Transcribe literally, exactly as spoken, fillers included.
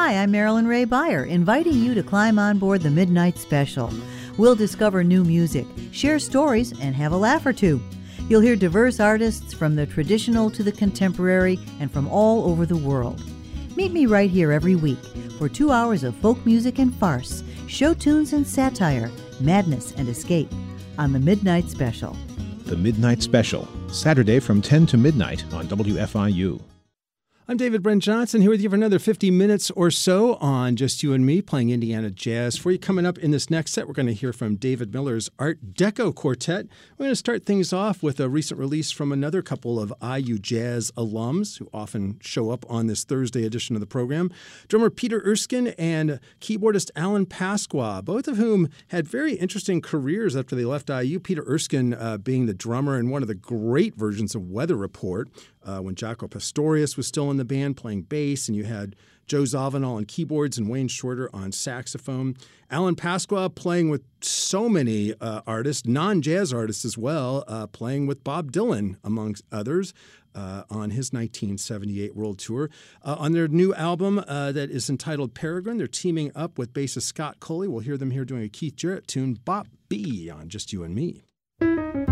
Hi, I'm Marilyn Ray Beyer, inviting you to climb on board the Midnight Special. We'll discover new music, share stories, and have a laugh or two. You'll hear diverse artists from the traditional to the contemporary and from all over the world. Meet me right here every week for two hours of folk music and farce, show tunes and satire, madness and escape on the Midnight Special. The Midnight Special, Saturday from ten to midnight on W F I U. I'm David Brent Johnson here with you for another fifty minutes or so on Just You and Me, playing Indiana jazz for you. Coming up in this next set, we're going to hear from David Miller's Art Deco Quartet. We're going to start things off with a recent release from another couple of I U Jazz alums who often show up on this Thursday edition of the program. Drummer Peter Erskine and keyboardist Alan Pasqua, both of whom had very interesting careers after they left I U. Peter Erskine uh, being the drummer in one of the great versions of Weather Report, Uh, when Jaco Pastorius was still in the band playing bass, and you had Joe Zawinul on keyboards and Wayne Shorter on saxophone. Alan Pasqua playing with so many uh, artists, non-jazz artists as well, uh, playing with Bob Dylan, amongst others, uh, on his nineteen seventy-eight World Tour. Uh, on their new album uh, that is entitled Peregrine, they're teaming up with bassist Scott Coley. We'll hear them here doing a Keith Jarrett tune, Bop B, on Just You and Me.